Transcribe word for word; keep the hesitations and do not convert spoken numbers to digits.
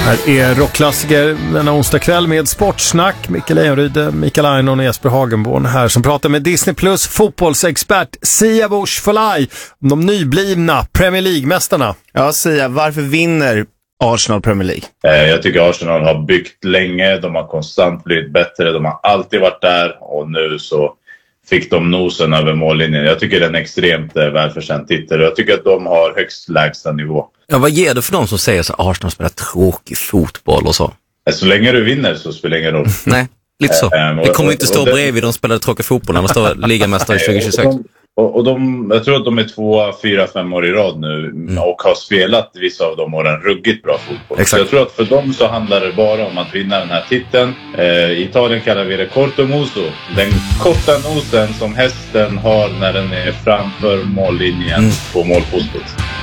Här är rockklassiker denna onsdag kväll med Sportsnack. Mikael Lejonryd, Mikael Einon och Jesper Hagenborn här som pratar med Disney Plus fotbollsexpert Sia Bush Folai om de nyblivna Premier League-mästarna. Ja, Sia, varför vinner Arsenal Premier League? Jag tycker Arsenal har byggt länge, de har konstant blivit bättre, de har alltid varit där och nu så fick de nosen över mållinjen. Jag tycker det är en extremt välförtjänt titel och jag tycker att de har högst lägsta nivå. Ja, vad ger det för dem som säger så att Arsenal spelar tråkig fotboll och så? Så länge du vinner så spelar det ingen roll. Nej, lite så. Det kommer inte stå bredvid de spelade tråkig fotboll när man står ligamästare tjugo tjugosex. Och, och de, jag tror att de är två, fyra, fem år i rad nu mm. och har spelat vissa av de åren ruggigt bra fotboll. Exakt. Så jag tror att för dem så handlar det bara om att vinna den här titeln. Eh, I Italien kallar vi det corto muso. Den korta nosen som hästen har när den är framför mållinjen mm. på målpostet.